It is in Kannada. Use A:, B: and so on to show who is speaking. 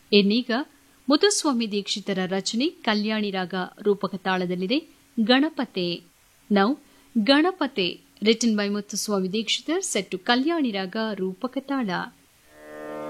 A: ಇನ್ನೀಗ ಮುತ್ತುಸ್ವಾಮಿ ದೀಕ್ಷಿತರ ರಚನೆ ಕಲ್ಯಾಣಿ ರಾಗ ರೂಪಕ ತಾಳದಲ್ಲಿದೆ ಗಣಪತೆ. Now ಗಣಪತೆ written by Muthuswamy Dikshitar set to ಕಲ್ಯಾಣಿ ರಾಗ ರೂಪಕ ತಾಳ.